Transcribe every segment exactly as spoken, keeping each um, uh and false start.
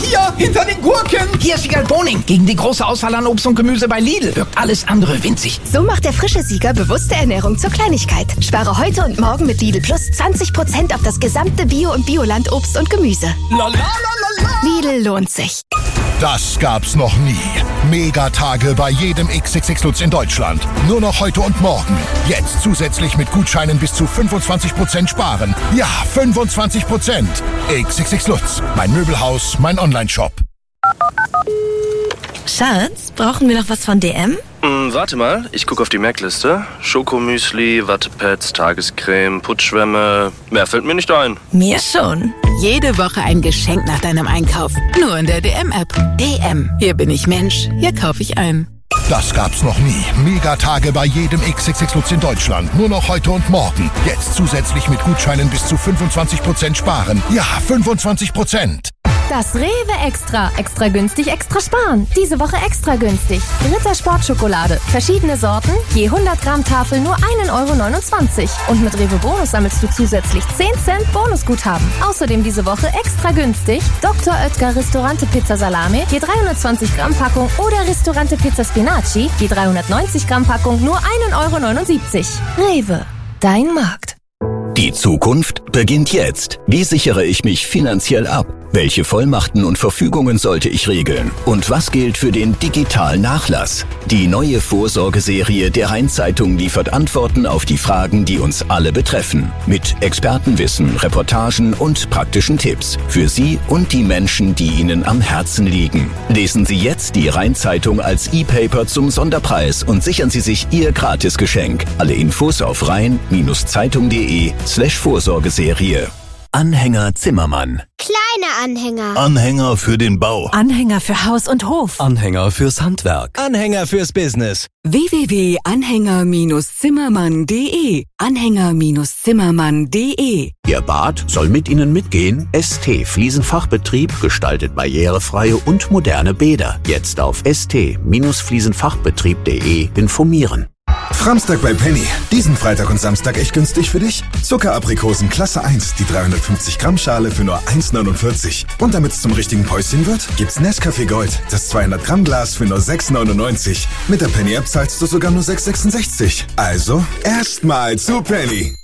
hier, hinter den Gurken. Hier ist Siegal Boning gegen die große Auswahl an Obst und Gemüse bei Lidl. Wirkt alles andere winzig. So macht der frische Sieger bewusste Ernährung zur Kleinigkeit. Spare heute und morgen mit Lidl Plus zwanzig Prozent auf das gesamte Bio- und Bioland-Obst und Gemüse. La, la, la, la, la. Lidl lohnt sich. Das gab's noch nie. Megatage bei jedem X X X Lutz in Deutschland. Nur noch heute und morgen. Jetzt zusätzlich mit Gutscheinen bis zu fünfundzwanzig Prozent sparen. Ja, fünfundzwanzig Prozent. X X X Lutz. Mein Möbelhaus, mein Onlineshop. Schatz, brauchen wir noch was von D M? Hm, warte mal, ich gucke auf die Merkliste. Schokomüsli, Wattepads, Tagescreme, Putzschwämme. Mehr fällt mir nicht ein. Mir schon. Jede Woche ein Geschenk nach deinem Einkauf. Nur in der D M-App. D M. Hier bin ich Mensch. Hier kaufe ich ein. Das gab's noch nie. Megatage bei jedem X X X Lutz in Deutschland. Nur noch heute und morgen. Jetzt zusätzlich mit Gutscheinen bis zu fünfundzwanzig Prozent sparen. Ja, fünfundzwanzig Prozent. Das Rewe Extra. Extra günstig, extra sparen. Diese Woche extra günstig. Ritter Sportschokolade. Verschiedene Sorten. Je hundert Gramm Tafel nur ein Euro neunundzwanzig. Und mit Rewe Bonus sammelst du zusätzlich zehn Cent Bonusguthaben. Außerdem diese Woche extra günstig. Doktor Oetker Ristorante Pizza Salame. Je dreihundertzwanzig Gramm Packung. Oder Ristorante Pizza Spinaci. Je dreihundertneunzig Gramm Packung nur ein Euro neunundsiebzig. Rewe. Dein Markt. Die Zukunft beginnt jetzt. Wie sichere ich mich finanziell ab? Welche Vollmachten und Verfügungen sollte ich regeln? Und was gilt für den digitalen Nachlass? Die neue Vorsorgeserie der Rhein-Zeitung liefert Antworten auf die Fragen, die uns alle betreffen. Mit Expertenwissen, Reportagen und praktischen Tipps. Für Sie und die Menschen, die Ihnen am Herzen liegen. Lesen Sie jetzt die Rhein-Zeitung als E-Paper zum Sonderpreis und sichern Sie sich Ihr Gratisgeschenk. Alle Infos auf rhein-zeitung.de slash Vorsorgeserie. Anhänger Zimmermann. Kleine Anhänger. Anhänger für den Bau. Anhänger für Haus und Hof. Anhänger fürs Handwerk. Anhänger fürs Business. w w w punkt anhänger zimmermann punkt de Anhänger Zimmermann punkt de. Ihr Bad soll mit Ihnen mitgehen? S T Fliesenfachbetrieb gestaltet barrierefreie und moderne Bäder. Jetzt auf s t fliesenfachbetrieb punkt de informieren. Framstag bei Penny. Diesen Freitag und Samstag echt günstig für dich? Zuckeraprikosen Klasse eins, die dreihundertfünfzig Gramm Schale für nur eins neunundvierzig. Und damit es zum richtigen Päuschen wird, gibt's Nescafé Gold, das zweihundert Gramm Glas für nur sechs neunundneunzig. Mit der Penny App zahlst du sogar nur sechs sechsundsechzig. Also, erstmal zu Penny.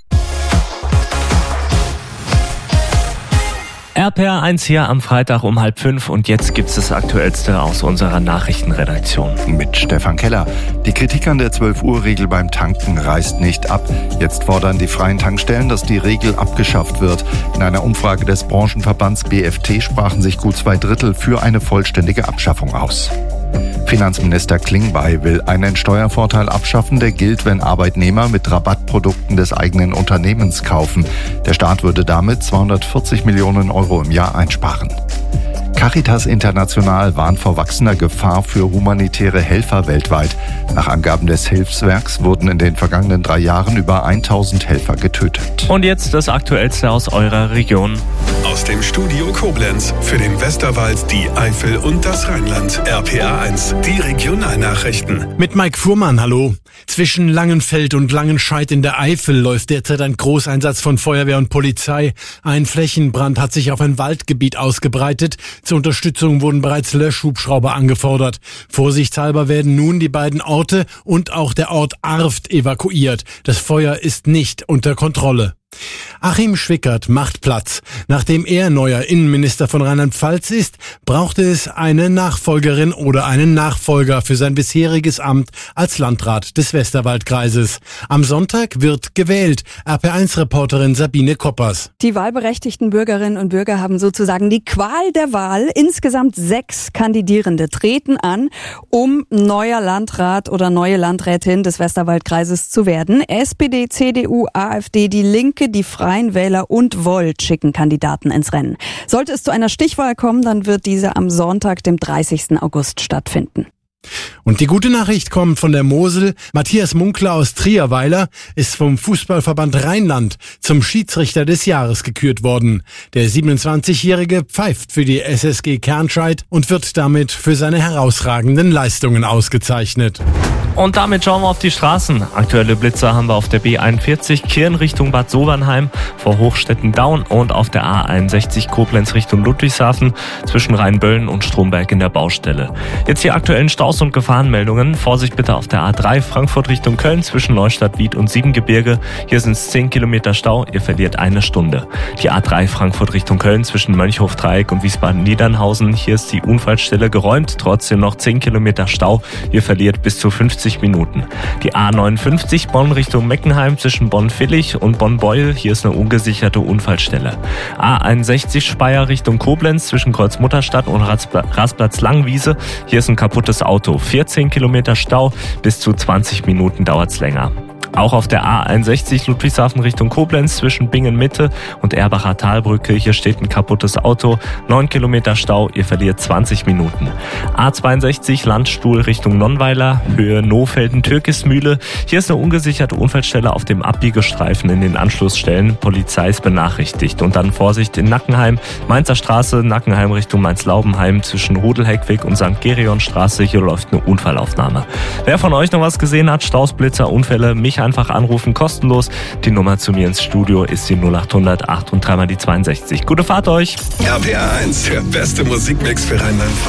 R P R eins hier am Freitag um halb fünf und jetzt gibt's das Aktuellste aus unserer Nachrichtenredaktion. Mit Stefan Keller. Die Kritik an der zwölf Uhr Regel beim Tanken reißt nicht ab. Jetzt fordern die freien Tankstellen, dass die Regel abgeschafft wird. In einer Umfrage des Branchenverbands B F T sprachen sich gut zwei Drittel für eine vollständige Abschaffung aus. Finanzminister Klingbeil will einen Steuervorteil abschaffen, der gilt, wenn Arbeitnehmer mit Rabattprodukten des eigenen Unternehmens kaufen. Der Staat würde damit zweihundertvierzig Millionen Euro im Jahr einsparen. Caritas International warnt vor wachsender Gefahr für humanitäre Helfer weltweit. Nach Angaben des Hilfswerks wurden in den vergangenen drei Jahren über tausend Helfer getötet. Und jetzt das Aktuellste aus eurer Region. Aus dem Studio Koblenz für den Westerwald, die Eifel und das Rheinland. R P R eins, die Regionalnachrichten. Mit Mike Fuhrmann, hallo. Zwischen Langenfeld und Langenscheidt in der Eifel läuft derzeit ein Großeinsatz von Feuerwehr und Polizei. Ein Flächenbrand hat sich auf ein Waldgebiet ausgebreitet. Zur Unterstützung wurden bereits Löschhubschrauber angefordert. Vorsichtshalber werden nun die beiden Orte und auch der Ort Arft evakuiert. Das Feuer ist nicht unter Kontrolle. Achim Schwickert macht Platz. Nachdem er neuer Innenminister von Rheinland-Pfalz ist, brauchte es eine Nachfolgerin oder einen Nachfolger für sein bisheriges Amt als Landrat des Westerwaldkreises. Am Sonntag wird gewählt. R P eins Reporterin Sabine Koppers. Die wahlberechtigten Bürgerinnen und Bürger haben sozusagen die Qual der Wahl. Insgesamt sechs Kandidierende treten an, um neuer Landrat oder neue Landrätin des Westerwaldkreises zu werden. S P D, C D U, AfD, die Linke, die Freien Wähler und Volt schicken Kandidaten ins Rennen. Sollte es zu einer Stichwahl kommen, dann wird diese am Sonntag, dem dreißigsten August stattfinden. Und die gute Nachricht kommt von der Mosel. Matthias Munkler aus Trierweiler ist vom Fußballverband Rheinland zum Schiedsrichter des Jahres gekürt worden. Der siebenundzwanzigjährige pfeift für die S S G Kernscheid und wird damit für seine herausragenden Leistungen ausgezeichnet. Und damit schauen wir auf die Straßen. Aktuelle Blitzer haben wir auf der B einundvierzig Kirn Richtung Bad Sobernheim vor Hochstetten-Daun und auf der A einundsechzig Koblenz Richtung Ludwigshafen zwischen Rheinböllen und Stromberg in der Baustelle. Jetzt die aktuellen Staus- und Gefahrenmeldungen. Vorsicht bitte auf der A drei Frankfurt Richtung Köln zwischen Neustadt, Wied und Siebengebirge. Hier sind es zehn Kilometer Stau, ihr verliert eine Stunde. Die A drei Frankfurt Richtung Köln zwischen Mönchhof-Dreieck und Wiesbaden-Niedernhausen. Hier ist die Unfallstelle geräumt, trotzdem noch zehn Kilometer Stau, ihr verliert bis zu fünfzig Minuten. Die A neunundfünfzig Bonn Richtung Meckenheim zwischen Bonn-Villig und Bonn-Beuel. Hier ist eine ungesicherte Unfallstelle. A einundsechzig Speyer Richtung Koblenz zwischen Kreuzmutterstadt und Rasplatz-Langwiese. Hier ist ein kaputtes Auto. vierzehn Kilometer Stau, bis zu zwanzig Minuten dauert's länger. Auch auf der A einundsechzig Ludwigshafen Richtung Koblenz zwischen Bingen-Mitte und Erbacher Talbrücke. Hier steht ein kaputtes Auto. neun Kilometer Stau, ihr verliert zwanzig Minuten. A zweiundsechzig Landstuhl Richtung Nonnweiler, Höhe Nohfelden-Türkismühle. Hier ist eine ungesicherte Unfallstelle auf dem Abbiegestreifen in den Anschlussstellen. Polizei ist benachrichtigt. Und dann Vorsicht in Nackenheim, Mainzer Straße, Nackenheim Richtung Mainz-Laubenheim zwischen Rudelheckweg und Sankt Gereon Straße. Hier läuft eine Unfallaufnahme. Wer von euch noch was gesehen hat, Staus, Blitzer, Unfälle, mich einfach anrufen, kostenlos. Die Nummer zu mir ins Studio ist die null acht hundert acht und dreimal die zweiundsechzig. Gute Fahrt euch! R P R eins, der beste Musikmix für Rheinland-Pfalz.